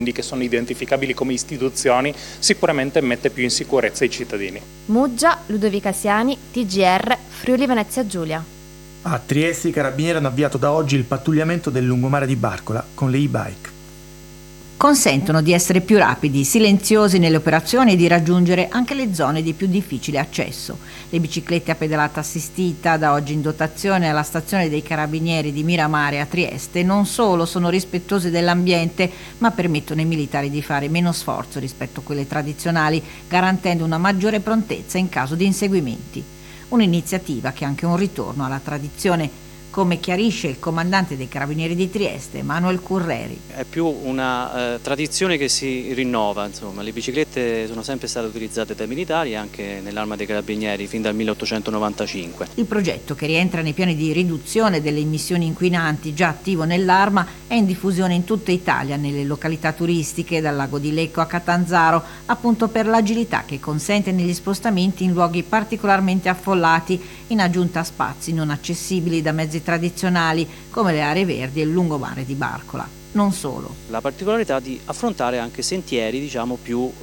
che sono identificabili come istituzioni, sicuramente mette più in sicurezza i cittadini. Muggia, Ludovica Siani, TGR, Friuli Venezia Giulia. A Trieste i carabinieri hanno avviato da oggi il pattugliamento del lungomare di Barcola con le e-bike. Consentono di essere più rapidi, silenziosi nelle operazioni e di raggiungere anche le zone di più difficile accesso. Le biciclette a pedalata assistita, da oggi in dotazione alla stazione dei Carabinieri di Miramare a Trieste, non solo sono rispettose dell'ambiente, ma permettono ai militari di fare meno sforzo rispetto a quelle tradizionali, garantendo una maggiore prontezza in caso di inseguimenti. Un'iniziativa che è anche un ritorno alla tradizione, come chiarisce il comandante dei Carabinieri di Trieste, Manuel Curreri. È più una tradizione che si rinnova, insomma. Le biciclette sono sempre state utilizzate dai militari anche nell'Arma dei Carabinieri fin dal 1895. Il progetto, che rientra nei piani di riduzione delle emissioni inquinanti già attivo nell'Arma, è in diffusione in tutta Italia, nelle località turistiche, dal lago di Lecco a Catanzaro, appunto per l'agilità che consente negli spostamenti in luoghi particolarmente affollati, in aggiunta a spazi non accessibili da mezzi tradizionali come le aree verdi e il lungomare di Barcola. Non solo. La particolarità di affrontare anche sentieri, diciamo, più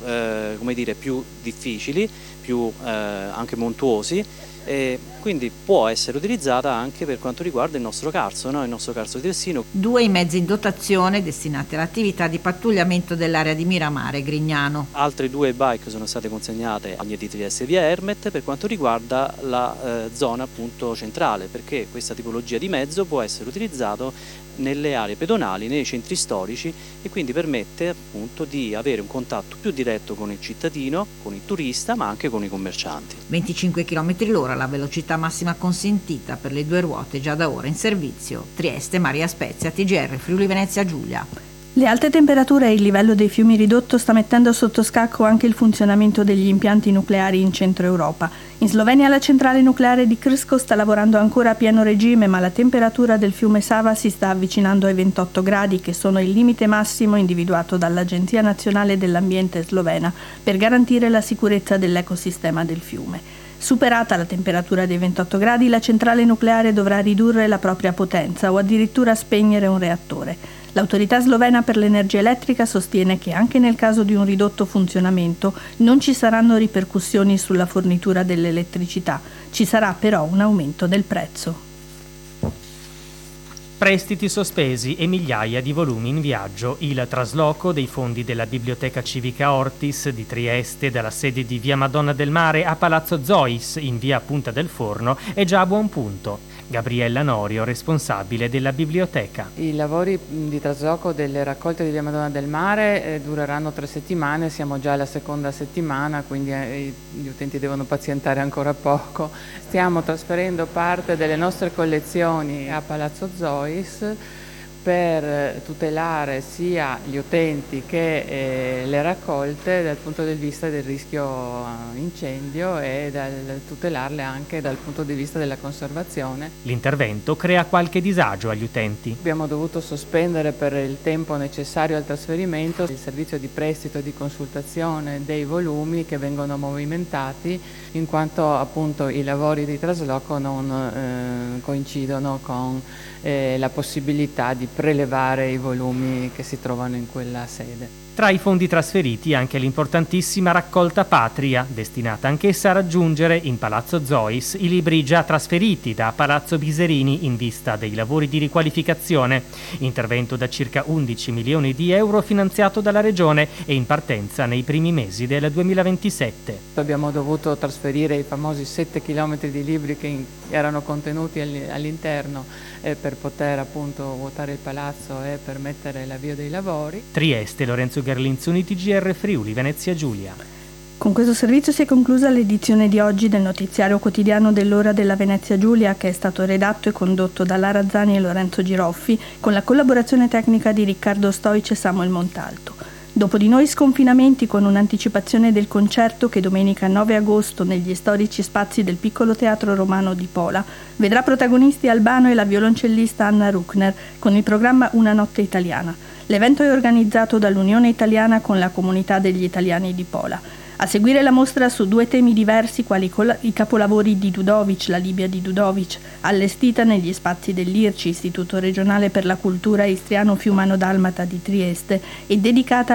difficili, più anche montuosi, e quindi può essere utilizzata anche per quanto riguarda il nostro Carso, no? Il nostro Carso di Tessino. 2 i mezzi in dotazione destinati all'attività di pattugliamento dell'area di Miramare e Grignano. Altre 2 bike sono state consegnate agli di Trieste via Ermet per quanto riguarda la zona appunto centrale, perché questa tipologia di mezzo può essere utilizzato nelle aree pedonali, nei centri storici, e quindi permette appunto di avere un contatto più diretto con il cittadino, con il turista, ma anche con i commercianti. 25 km/h la velocità massima consentita per le 2 ruote già da ora in servizio. Trieste, Maria Spezia, TGR, Friuli Venezia Giulia. Le alte temperature e il livello dei fiumi ridotto sta mettendo sotto scacco anche il funzionamento degli impianti nucleari in centro Europa. In Slovenia la centrale nucleare di Krško sta lavorando ancora a pieno regime, ma la temperatura del fiume Sava si sta avvicinando ai 28 gradi, che sono il limite massimo individuato dall'Agenzia Nazionale dell'Ambiente slovena per garantire la sicurezza dell'ecosistema del fiume. Superata la temperatura dei 28 gradi, la centrale nucleare dovrà ridurre la propria potenza o addirittura spegnere un reattore. L'autorità slovena per l'energia elettrica sostiene che anche nel caso di un ridotto funzionamento non ci saranno ripercussioni sulla fornitura dell'elettricità, ci sarà però un aumento del prezzo. Prestiti sospesi e migliaia di volumi in viaggio. Il trasloco dei fondi della Biblioteca Civica Ortis di Trieste dalla sede di via Madonna del Mare a Palazzo Zois in via Punta del Forno è già a buon punto. Gabriella Norio, responsabile della biblioteca. I lavori di trasloco delle raccolte di via Madonna del Mare dureranno 3 settimane, siamo già alla seconda settimana, quindi gli utenti devono pazientare ancora poco. Stiamo trasferendo parte delle nostre collezioni a Palazzo Zois per tutelare sia gli utenti che le raccolte dal punto di vista del rischio incendio e tutelarle anche dal punto di vista della conservazione. L'intervento crea qualche disagio agli utenti. Abbiamo dovuto sospendere per il tempo necessario al trasferimento il servizio di prestito e di consultazione dei volumi che vengono movimentati, in quanto appunto i lavori di trasloco non coincidono con la possibilità di prelevare i volumi che si trovano in quella sede. Tra i fondi trasferiti anche l'importantissima raccolta Patria, destinata anch'essa a raggiungere in Palazzo Zois i libri già trasferiti da Palazzo Biserini in vista dei lavori di riqualificazione. Intervento da circa 11 milioni di euro finanziato dalla Regione e in partenza nei primi mesi del 2027. Abbiamo dovuto trasferire i famosi 7 chilometri di libri che erano contenuti all'interno per poter appunto vuotare il palazzo e permettere l'avvio dei lavori. Trieste, Lorenzo Gerlinzoni, TGR Friuli Venezia Giulia. Con questo servizio si è conclusa l'edizione di oggi del notiziario quotidiano dell'Ora della Venezia Giulia, che è stato redatto e condotto da Lara Zani e Lorenzo Giroffi con la collaborazione tecnica di Riccardo Stoic e Samuel Montalto. Dopo di noi sconfinamenti, con un'anticipazione del concerto che domenica 9 agosto negli storici spazi del Piccolo Teatro Romano di Pola vedrà protagonisti Albano e la violoncellista Anna Ruckner con il programma Una notte italiana. L'evento è organizzato dall'Unione Italiana con la comunità degli italiani di Pola. A seguire la mostra su 2 temi diversi quali i capolavori di Dudovic, la Libia di Dudovic, allestita negli spazi dell'IRCI, Istituto Regionale per la Cultura Istriano Fiumano Dalmata di Trieste, e dedicata